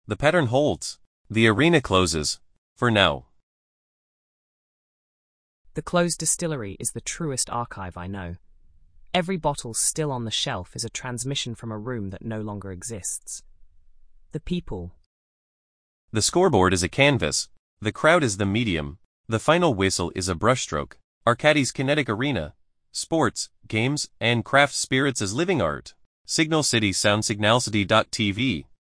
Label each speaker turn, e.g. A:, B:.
A: The pattern holds. The arena closes. For now.
B: The closed distillery is the truest archive I know. Every bottle still on the shelf is a transmission from a room that no longer exists. The people.
A: The scoreboard is a canvas. The crowd is the medium. The final whistle is a brushstroke. Arcadis kinetic arena. Sports, games, and craft spirits as living art. Signal City Sound Signalcity.tv